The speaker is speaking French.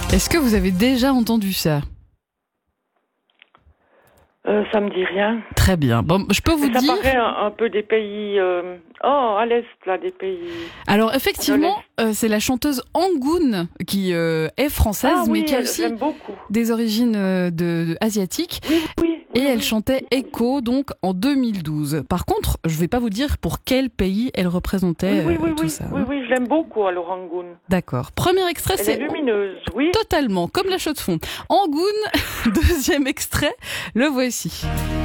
Est-ce que vous avez déjà entendu ça ? Ça me dit rien. Très bien. Bon, je peux vous ça dire... paraît un peu des pays... à l'Est, là, des pays... Alors, effectivement, c'est la chanteuse Angoune qui est française, mais qui a aussi des origines asiatiques. Oui. Et elle chantait Echo, donc, en 2012. Par contre, je ne vais pas vous dire pour quel pays elle représentait tout ça. Oui, je l'aime beaucoup, alors, Angoune. D'accord. Premier extrait, elle est lumineuse, oui. Totalement, comme la chaux de fond. Angoune, deuxième extrait, le voici.